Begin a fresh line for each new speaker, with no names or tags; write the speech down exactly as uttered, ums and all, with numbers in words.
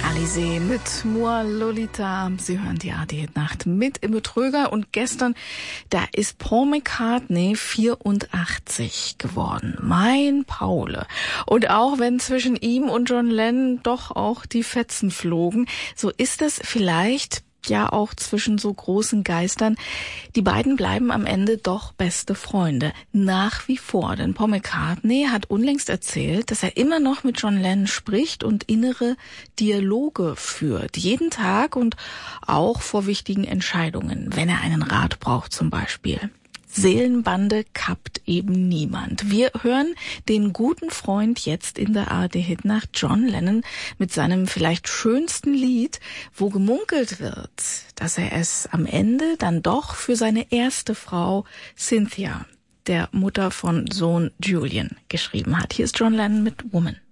Alizée mit Moi Lolita. Sie hören die A R D-Nacht mit im Betrüger. Und gestern, da ist Paul McCartney vierundachtzig geworden. Mein Paul. Und auch wenn zwischen ihm und John Lennon doch auch die Fetzen flogen, so ist es vielleicht ja auch zwischen so großen Geistern. Die beiden bleiben am Ende doch beste Freunde. Nach wie vor. Denn Paul McCartney hat unlängst erzählt, dass er immer noch mit John Lennon spricht und innere Dialoge führt. Jeden Tag und auch vor wichtigen Entscheidungen. Wenn er einen Rat braucht zum Beispiel. Seelenbande kappt eben niemand. Wir hören den guten Freund jetzt in der A R D-Hitnacht, John Lennon, mit seinem vielleicht schönsten Lied, wo gemunkelt wird, dass er es am Ende dann doch für seine erste Frau Cynthia, der Mutter von Sohn Julian, geschrieben hat. Hier ist John Lennon mit Woman.